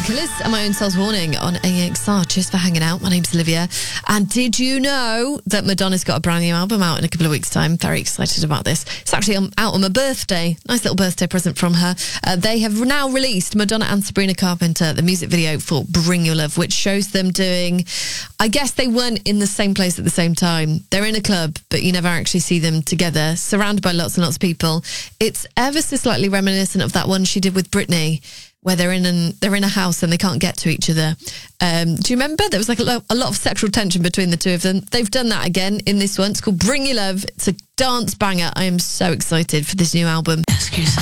Killers and My Own Soul's Warning on AXR. Cheers for hanging out. My name's Olivia. And did you know that Madonna's got a brand new album out in a couple of weeks' time? Very excited about this. It's actually out on my birthday. Nice little birthday present from her. They have now released, Madonna and Sabrina Carpenter, the music video for Bring Your Love, which shows them doing, I guess they weren't in the same place at the same time. They're in a club, but you never actually see them together, surrounded by lots and lots of people. It's ever so slightly reminiscent of that one she did with Britney, where they're in a house and they can't get to each other. Do you remember? There was like a lot of sexual tension between the two of them. They've done that again in this one. It's called Bring Your Love. It's a dance banger. I am so excited for this new album.